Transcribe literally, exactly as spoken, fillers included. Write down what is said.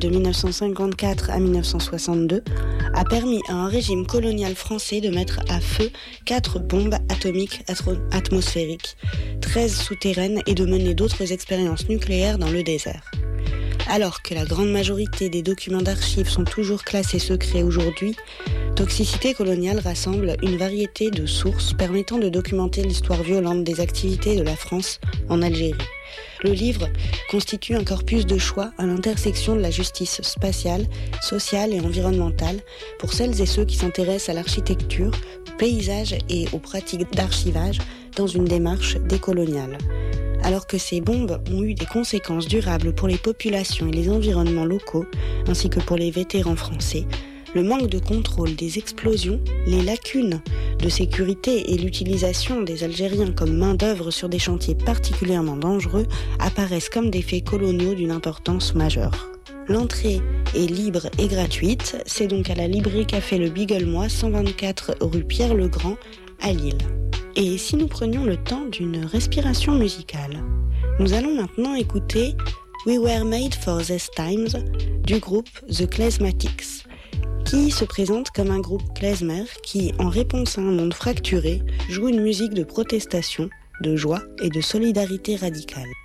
de dix-neuf cent cinquante-quatre à dix-neuf cent soixante-deux, a permis à un régime colonial français de mettre à feu quatre bombes atomiques atro- atmosphériques, treize souterraines et de mener d'autres expériences nucléaires dans le désert. Alors que la grande majorité des documents d'archives sont toujours classés secrets aujourd'hui, Toxicité coloniale rassemble une variété de sources permettant de documenter l'histoire violente des activités de la France en Algérie. Le livre constitue un corpus de choix à l'intersection de la justice spatiale, sociale et environnementale pour celles et ceux qui s'intéressent à l'architecture, au paysage et aux pratiques d'archivage dans une démarche décoloniale. Alors que ces bombes ont eu des conséquences durables pour les populations et les environnements locaux, ainsi que pour les vétérans français, le manque de contrôle des explosions, les lacunes de sécurité et l'utilisation des Algériens comme main-d'œuvre sur des chantiers particulièrement dangereux apparaissent comme des faits coloniaux d'une importance majeure. L'entrée est libre et gratuite, c'est donc à la librairie Café Le Biglemois, cent vingt-quatre rue Pierre-le-Grand, à Lille. Et si nous prenions le temps d'une respiration musicale, nous allons maintenant écouter We Were Made for These Times du groupe The Klezmatics, qui se présente comme un groupe klezmer qui, en réponse à un monde fracturé, joue une musique de protestation, de joie et de solidarité radicale.